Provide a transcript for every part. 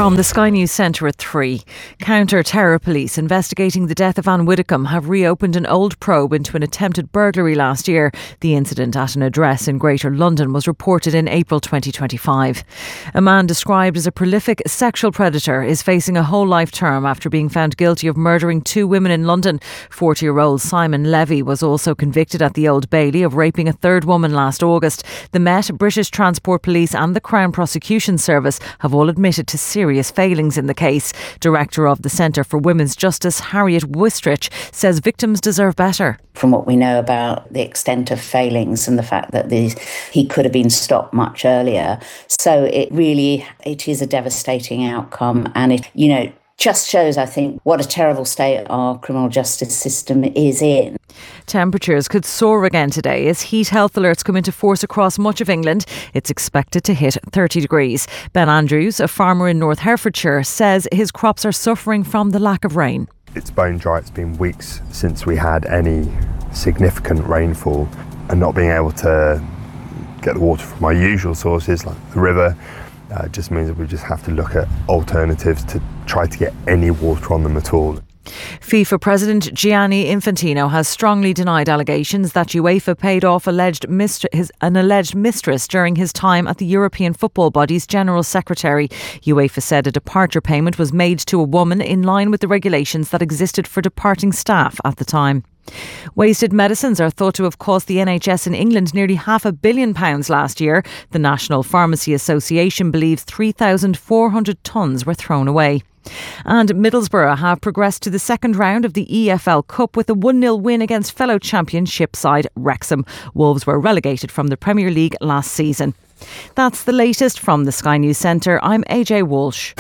From the Sky News Centre at 3. Counter-terror police investigating the death of Anne Widdecombe have reopened an old probe into an attempted burglary last year. The incident at an address in Greater London was reported in April 2025. A man described as a prolific sexual predator is facing a whole life term after being found guilty of murdering 2 women in London. 40-year-old Simon Levy was also convicted at the Old Bailey of raping a 3rd woman last August. The Met, British Transport Police and the Crown Prosecution Service have all admitted to serious failings in the case. Director of the Centre for Women's Justice, Harriet Wistrich, says victims deserve better. From what we know about the extent of failings and the fact that he could have been stopped much earlier. So it is a devastating outcome, and it just shows, I think, what a terrible state our criminal justice system is in. Temperatures could soar again today as heat health alerts come into force across much of England. It's expected to hit 30 degrees. Ben Andrews, a farmer in North Herefordshire, says his crops are suffering from the lack of rain. It's bone dry. It's been weeks since we had any significant rainfall, and not being able to get the water from our usual sources like the river just means that we just have to look at alternatives to try to get any water on them at all. FIFA President Gianni Infantino has strongly denied allegations that UEFA paid off an alleged mistress during his time at the European football body's General Secretary. UEFA said a departure payment was made to a woman in line with the regulations that existed for departing staff at the time. Wasted medicines are thought to have cost the NHS in England nearly £500 million last year. The National Pharmacy Association believes 3,400 tonnes were thrown away. And Middlesbrough have progressed to the second round of the EFL Cup with a 1-0 win against fellow championship side Wrexham. Wolves were relegated from the Premier League last season. That's the latest from the Sky News Centre. I'm AJ Walsh.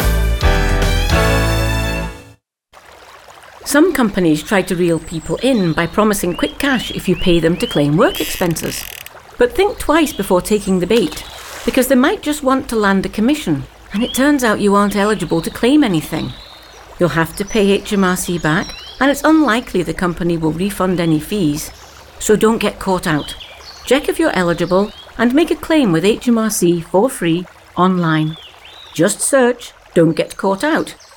Some companies try to reel people in by promising quick cash if you pay them to claim work expenses. But think twice before taking the bait, because they might just want to land a commission, and it turns out you aren't eligible to claim anything. You'll have to pay HMRC back, and it's unlikely the company will refund any fees. So don't get caught out. Check if you're eligible and make a claim with HMRC for free online. Just search "Don't Get Caught Out"